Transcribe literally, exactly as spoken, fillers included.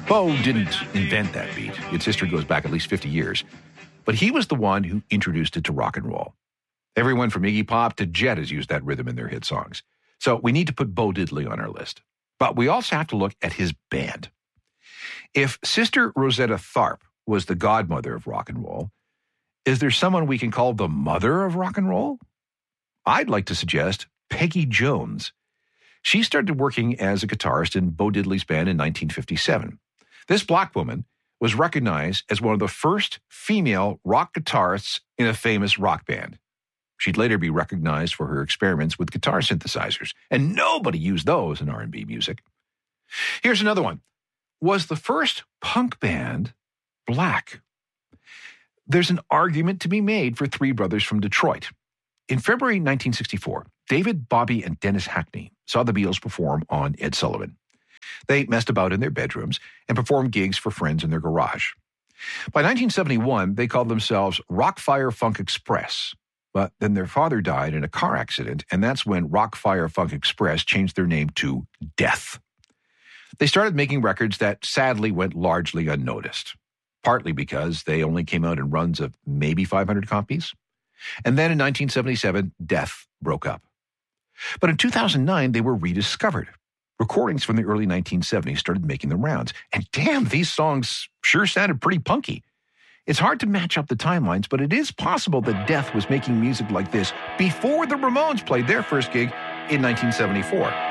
Bo didn't invent that beat. Its history goes back at least fifty years. But he was the one who introduced it to rock and roll. Everyone from Iggy Pop to Jet has used that rhythm in their hit songs. So we need to put Bo Diddley on our list. But we also have to look at his band. If Sister Rosetta Tharpe was the godmother of rock and roll, is there someone we can call the mother of rock and roll? I'd like to suggest Peggy Jones. She started working as a guitarist in Bo Diddley's band in nineteen fifty-seven. This black woman was recognized as one of the first female rock guitarists in a famous rock band. She'd later be recognized for her experiments with guitar synthesizers, and nobody used those in R and B music. Here's another one. Was the first punk band black? There's an argument to be made for three brothers from Detroit. In February nineteen sixty-four, David, Bobby, and Dennis Hackney saw the Beatles perform on Ed Sullivan. They messed about in their bedrooms and performed gigs for friends in their garage. By nineteen seventy-one, they called themselves Rockfire Funk Express. But then their father died in a car accident, and that's when Rockfire Funk Express changed their name to Death. They started making records that sadly went largely unnoticed, partly because they only came out in runs of maybe five hundred copies. And then in nineteen seventy-seven, Death broke up. But in two thousand nine, they were rediscovered. Recordings from the early nineteen seventies started making the rounds. And damn, these songs sure sounded pretty punky. It's hard to match up the timelines, but it is possible that Death was making music like this before the Ramones played their first gig in nineteen seventy-four.